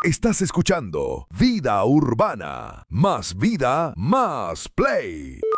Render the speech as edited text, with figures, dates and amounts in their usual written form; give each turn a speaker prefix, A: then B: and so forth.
A: Estás escuchando Vida Urbana. Más vida, más play.